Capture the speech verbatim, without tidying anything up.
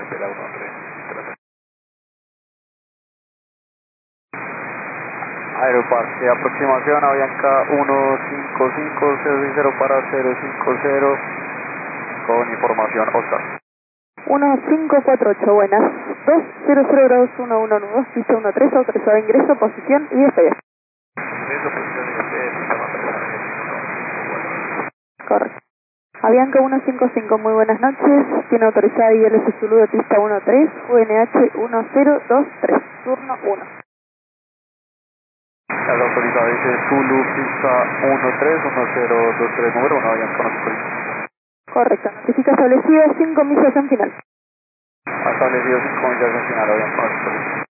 Espera uno tres. Aeroparque, aproximación Avianca uno cinco cinco cero cero para cero cinco cero con información Oscar. uno cinco cuatro ocho, buenas. dos cero cero grados uno uno nueve, pista uno tres, autorizado ingreso, posición y despegue. Ingreso, posición y despegue, sistema terrestre. Correcto. Avianca ciento cincuenta y cinco, muy buenas noches. Tiene autorizada I L S Zulu de pista uno tres, U N H uno cero dos tres, turno uno. Carga autorizada dice Zulu, pista uno tres uno cero dos tres, número uno, Avianca uno cinco cinco. Correcto, notifica establecida, cinco millas en final. Ha establecido cinco millas en final, Avianca uno cinco cinco.